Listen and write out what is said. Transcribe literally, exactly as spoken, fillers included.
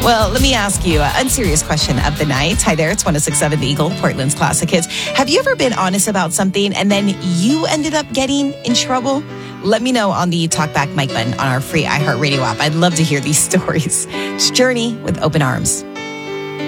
Well, let me ask you an unserious question of the night. Hi there, it's one oh six point seven The Eagle, Portland's classic hits. Have you ever been honest about something and then you ended up getting in trouble? Let me know on the Talkback mic button on our free iHeartRadio app. I'd love to hear these stories. It's Journey with Open Arms.